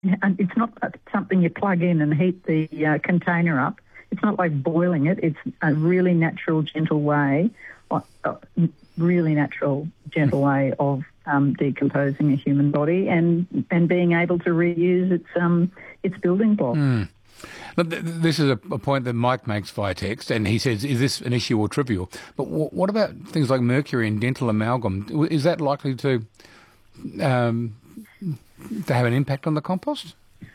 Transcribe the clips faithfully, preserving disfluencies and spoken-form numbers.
and it's not something you plug in and heat the uh, container up. It's not like boiling it. It's a really natural, gentle way, uh, really natural, gentle way of um, decomposing a human body and and being able to reuse its um its building blocks. Mm. But th- this is a, a point that Mike makes via text, and he says, is this an issue or trivial? But w- what about things like mercury and dental amalgam? Is that likely to um, to have an impact on the compost?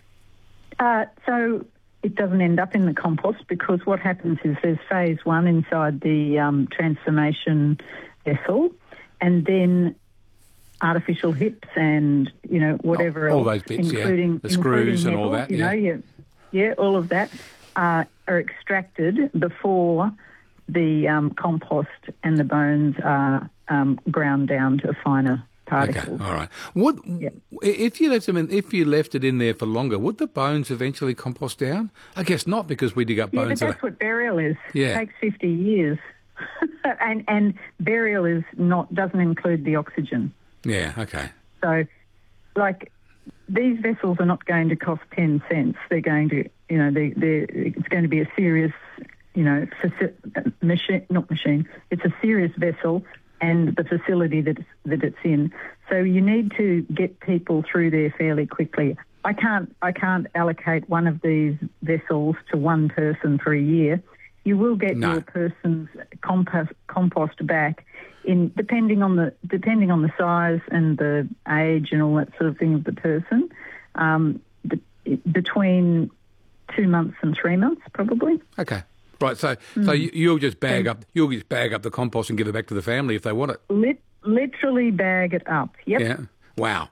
Uh, so it doesn't end up in the compost, because what happens is there's phase one inside the um, transformation vessel, and then artificial hips and, you know, whatever all, all else. All those bits, including, yeah. The screws and metal, all that, you yeah. know, yeah. Yeah, all of that uh, are extracted before the um, compost and the bones are um, ground down to finer particles. Okay, all right. Would, yeah. If you left them in, if you left it in there for longer, would the bones eventually compost down? I guess not, because we dig up yeah, bones. Yeah, but that's what burial is. Yeah. It takes fifty years. and and burial is not doesn't include the oxygen. Yeah, okay. So, like, these vessels are not going to cost ten cents. They're going to, you know, they, it's going to be a serious, you know, faci- machine, not machine, it's a serious vessel and the facility that it's, that it's in. So you need to get people through there fairly quickly. I can't, I can't allocate one of these vessels to one person for a year. You will get no. your person's compost, compost back in depending on the depending on the size and the age and all that sort of thing of the person, um, be, between two months and three months probably. Okay, right. So mm. so you, you'll just bag up you'll just bag up the compost and give it back to the family if they want it. Lit, literally bag it up. Yep. Yeah. Wow.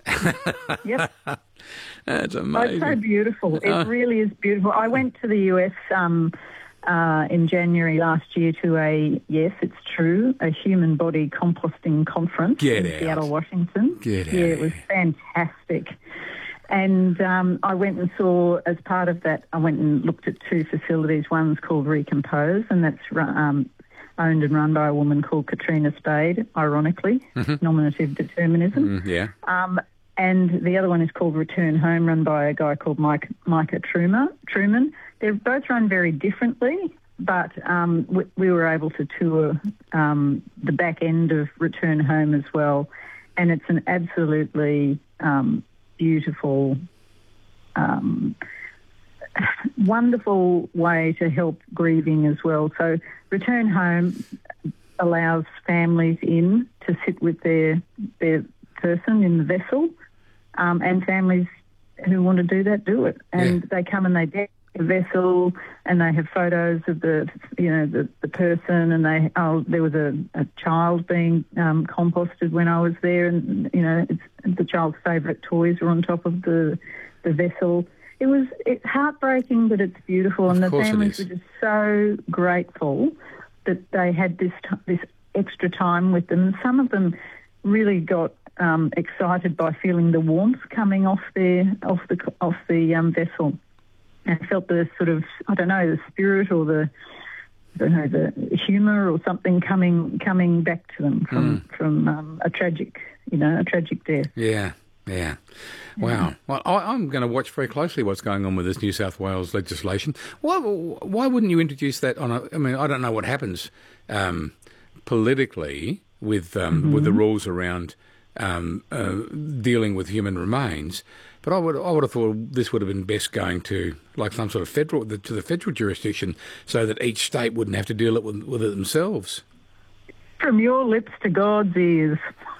Yep. That's amazing. Oh, it's so beautiful. It uh, really is beautiful. I went to the U S um, uh, in January last year to a, yes, it's true, a human body composting conference Get in out. Seattle, Washington. Get yeah, out. It was fantastic. And um, I went and saw, as part of that, I went and looked at two facilities. One's called Recompose, and that's um, owned and run by a woman called Katrina Spade, ironically, mm-hmm. nominative determinism. Mm, yeah. Um, and the other one is called Return Home, run by a guy called Mike, Micah Truman. Truman. They're both run very differently, but um, we, we were able to tour um, the back end of Return Home as well, and it's an absolutely um, beautiful, um, wonderful way to help grieving as well. So Return Home allows families in to sit with their their person in the vessel, um, and families who want to do that do it. And yeah. they come and they deck the vessel, and they have photos of the you know the, the person, and they oh there was a, a child being um, composted when I was there, and you know it's, the child's favourite toys were on top of the the vessel. It was it's heartbreaking, but it's beautiful, and of the families were just so grateful that they had this t- this extra time with them. Some of them really got um, excited by feeling the warmth coming off their off the off the um, vessel, and felt the sort of I don't know the spirit or the I don't know the humour or something coming coming back to them from mm. from um, a tragic you know a tragic death. Yeah. Yeah. Wow. Well, I, I'm going to watch very closely what's going on with this New South Wales legislation. Why, why wouldn't you introduce that on a... I mean, I don't know what happens um, politically with um, mm-hmm. with the rules around um, uh, dealing with human remains, but I would I would have thought this would have been best going to like some sort of federal to the federal jurisdiction, so that each state wouldn't have to deal it with, with it themselves. From your lips to God's ears.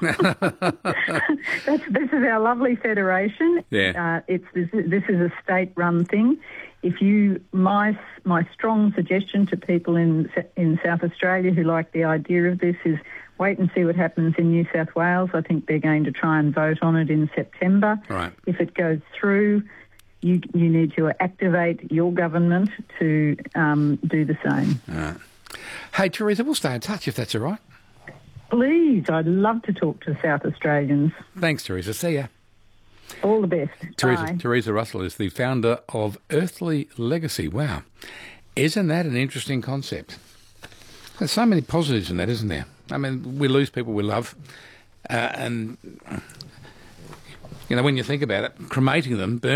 That's, this is our lovely federation. Yeah. Uh, it's this, this is a state-run thing. If you, my my strong suggestion to people in in South Australia who like the idea of this is wait and see what happens in New South Wales. I think they're going to try and vote on it in September. Right. If it goes through, you you need to activate your government to um, do the same. All right. Hey, Teresa, we'll stay in touch if that's all right. Please, I'd love to talk to South Australians. Thanks, Teresa. See ya. All the best. Teresa, Bye. Teresa Russell is the founder of Earthly Legacy. Wow. Isn't that an interesting concept? There's so many positives in that, isn't there? I mean, we lose people we love, uh, and You know, when you think about it, cremating them, burning